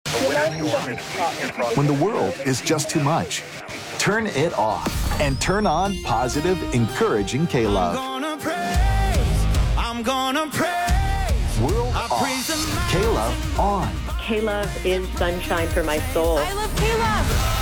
When the world is just too much, turn it off and turn on positive, encouraging K-Love. I'm gonna praise. World off. K-Love on. K-Love is sunshine for my soul. I love K-Love.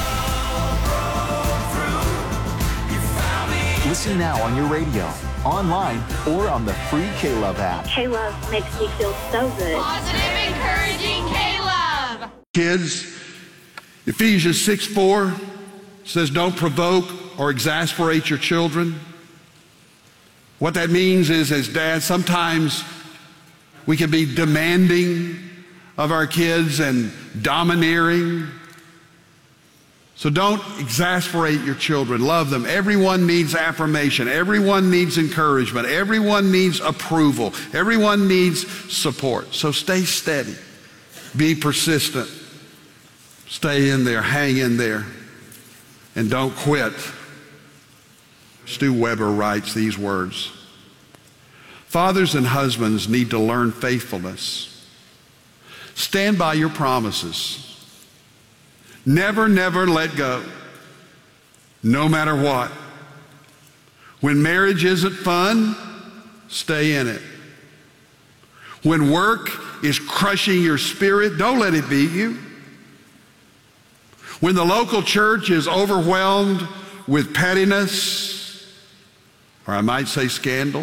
Listen now on your radio, online, or on the free K-Love app. K-Love makes me feel so good. Positive, encouraging K-Love. Kids, Ephesians 6:4 says, don't provoke or exasperate your children. What that means is, as dads, sometimes we can be demanding of our kids and domineering. So don't exasperate your children. Love them. Everyone needs affirmation. Everyone needs encouragement. Everyone needs approval. Everyone needs support. So stay steady. Be persistent. Stay in there. Hang in there. And don't quit. Stu Weber writes these words. Fathers and husbands need to learn faithfulness. Stand by your promises. Never, never let go, no matter what. When marriage isn't fun, stay in it. When work is crushing your spirit, don't let it beat you. When the local church is overwhelmed with pettiness, or I might say scandal,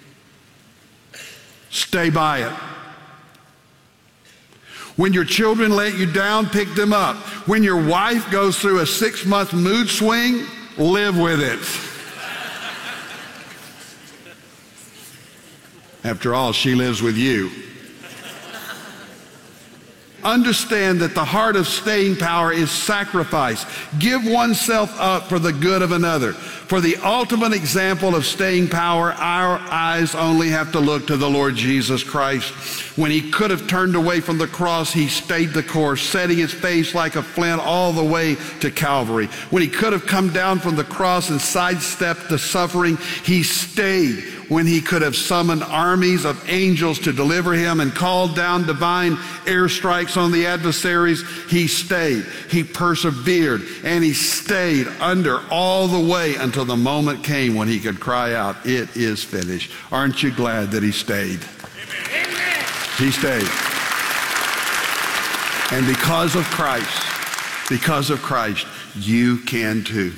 stay by it. When your children let you down, pick them up. When your wife goes through a 6-month mood swing, live with it. After all, she lives with you. Understand that the heart of staying power is sacrifice. Give oneself up for the good of another. For the ultimate example of staying power, our eyes only have to look to the Lord Jesus Christ. When he could have turned away from the cross, he stayed the course, setting his face like a flint all the way to Calvary. When he could have come down from the cross and sidestepped the suffering, he stayed. When he could have summoned armies of angels to deliver him and called down divine airstrikes on the adversaries, he stayed. He persevered, and he stayed under all the way until the moment came when he could cry out, "It is finished." Aren't you glad that he stayed? Amen. He stayed. And because of Christ, you can too.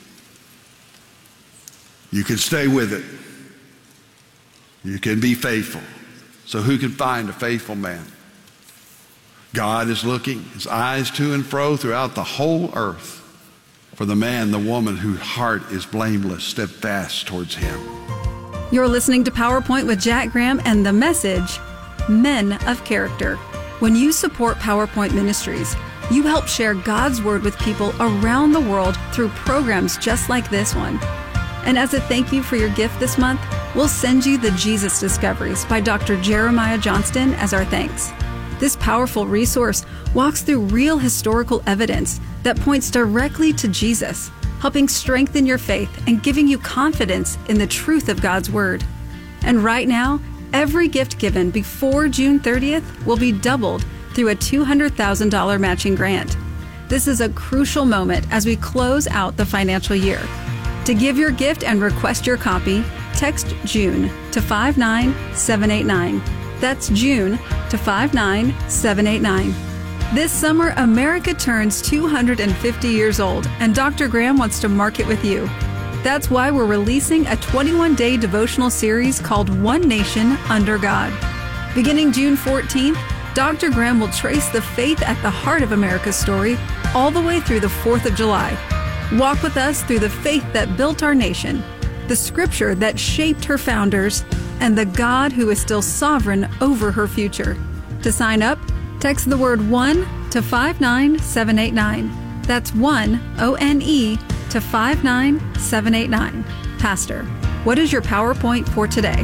You can stay with it. You can be faithful. So who can find a faithful man? God is looking, his eyes to and fro throughout the whole earth for the man, the woman whose heart is blameless, steadfast towards him. You're listening to PowerPoint with Jack Graham and the message, Men of Character. When you support PowerPoint Ministries, you help share God's Word with people around the world through programs just like this one. And as a thank you for your gift this month, we'll send you the Jesus Discoveries by Dr. Jeremiah Johnston as our thanks. This powerful resource walks through real historical evidence that points directly to Jesus, helping strengthen your faith and giving you confidence in the truth of God's Word. And right now, every gift given before June 30th will be doubled through a $200,000 matching grant. This is a crucial moment as we close out the financial year. To give your gift and request your copy, text June to 59789. That's June to 59789. This summer, America turns 250 years old, and Dr. Graham wants to mark it with you. That's why we're releasing a 21-day devotional series called One Nation Under God. Beginning June 14th, Dr. Graham will trace the faith at the heart of America's story all the way through the 4th of July. Walk with us through the faith that built our nation, the scripture that shaped her founders, and the God who is still sovereign over her future. To sign up, text the word ONE to 59789. That's ONE, O-N-E, to 59789. Pastor, what is your PowerPoint for today?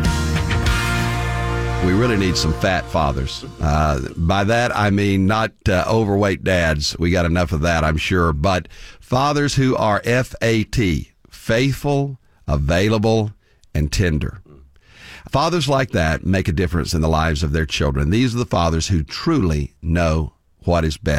We really need some fat fathers. By that, I mean not overweight dads. We got enough of that, I'm sure. But fathers who are F-A-T, faithful, available, and tender. Fathers like that make a difference in the lives of their children. These are the fathers who truly know what is best.